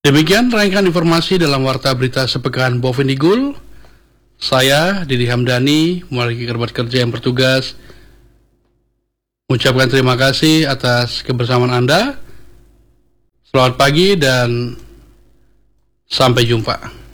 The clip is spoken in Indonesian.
Demikian rangkaian informasi dalam Warta Berita Sepekan Bovendigul. Saya, Didi Hamdani, mewakili kerabat kerja yang bertugas, mengucapkan terima kasih atas kebersamaan Anda. Selamat pagi dan sampai jumpa.